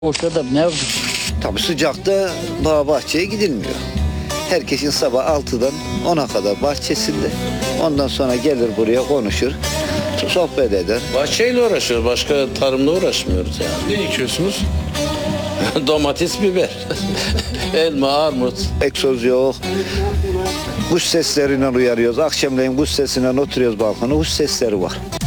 Ortada ne yapayım? Tabii sıcakta bağ bahçeye gidilmiyor. Herkesin sabah 6'dan 10'a kadar bahçesinde. Ondan sonra gelir buraya konuşur, sohbet eder. Bahçeyle uğraşıyoruz. Başka tarımla uğraşmıyoruz yani. Ne ekiyorsunuz? Domates, biber, elma, armut. Egzoz yok. Kuş seslerinden uyarıyoruz. Akşamleyin kuş sesinden oturuyoruz balkona. Kuş sesleri var.